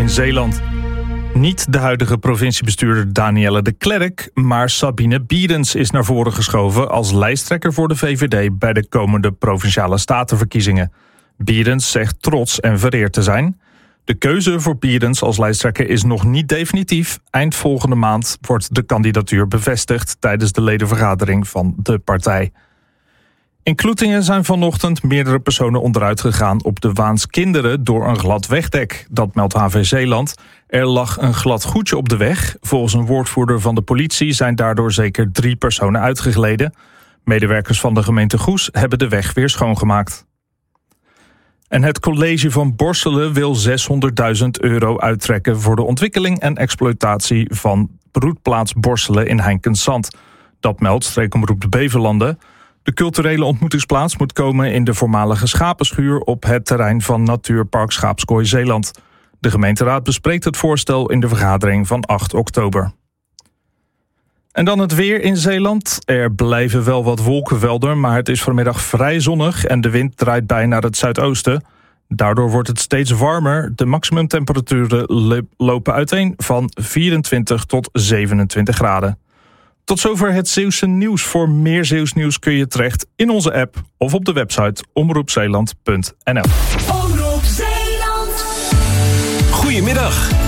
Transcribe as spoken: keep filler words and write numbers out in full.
in Zeeland. Niet de huidige provinciebestuurder Danielle de Klerk, maar Sabine Bierens is naar voren geschoven als lijsttrekker voor de V V D bij de komende Provinciale Statenverkiezingen. Bierens zegt trots en vereerd te zijn. De keuze voor Bierens als lijsttrekker is nog niet definitief. Eind volgende maand wordt de kandidatuur bevestigd tijdens de ledenvergadering van de partij. In Kloetingen zijn vanochtend meerdere personen onderuit gegaan op de Waanskinderen door een glad wegdek. Dat meldt H V Zeeland. Er lag een glad goedje op de weg. Volgens een woordvoerder van de politie zijn daardoor zeker drie personen uitgegleden. Medewerkers van de gemeente Goes hebben de weg weer schoongemaakt. En het college van Borselen wil zeshonderdduizend euro uittrekken voor de ontwikkeling en exploitatie van broedplaats Borselen in Heinkensand. Dat meldt streekomroep de Beverlanden. De culturele ontmoetingsplaats moet komen in de voormalige schapenschuur op het terrein van Natuurpark Schaapskooi Zeeland. De gemeenteraad bespreekt het voorstel in de vergadering van acht oktober. En dan het weer in Zeeland. Er blijven wel wat wolkenvelden, maar het is vanmiddag vrij zonnig en de wind draait bij naar het zuidoosten. Daardoor wordt het steeds warmer. De maximumtemperaturen lopen uiteen van vierentwintig tot zevenentwintig graden. Tot zover het Zeeuwse nieuws. Voor meer Zeeuws nieuws kun je terecht in onze app of op de website omroepzeeland punt n l. Omroep Zeeland. Goedemiddag.